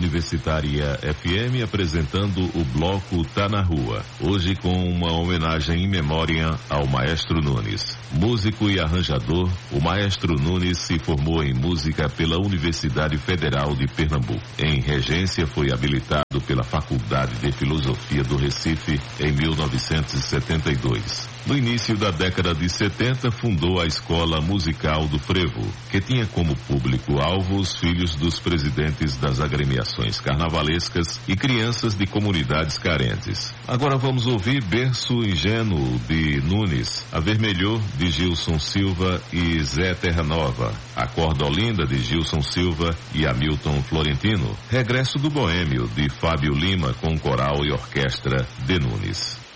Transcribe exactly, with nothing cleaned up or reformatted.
Universitária F M apresentando o bloco Tá na Rua. Hoje com uma homenagem em memória ao Maestro Nunes. Músico e arranjador, o Maestro Nunes se formou em música pela Universidade Federal de Pernambuco. Em regência foi habilitado pela Faculdade de Filosofia do Recife em mil novecentos e setenta e dois. No início da década de setenta, fundou a Escola Musical do Frevo, que tinha como público-alvo os filhos dos presidentes das agremiações carnavalescas e crianças de comunidades carentes. Agora vamos ouvir Berço Ingênuo de Nunes, Avermelhou de Gilson Silva e Zé Terra Nova, A Corda Olinda de Gilson Silva e Hamilton Florentino, Regresso do Boêmio de Fábio Lima com coral e orquestra de Nunes.